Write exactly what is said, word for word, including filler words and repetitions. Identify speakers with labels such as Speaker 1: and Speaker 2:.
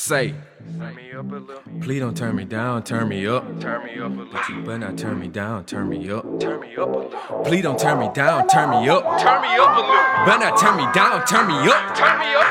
Speaker 1: Say,
Speaker 2: Turn me up a little.
Speaker 1: please don't turn me down, turn me up.
Speaker 2: Turn me up a little.
Speaker 1: But you better not turn me down, turn me up.
Speaker 2: Turn me up a little.
Speaker 1: Please don't turn me down, turn me up.
Speaker 2: Turn me up a little.
Speaker 1: Better not turn me down, turn me up.
Speaker 2: Turn me up.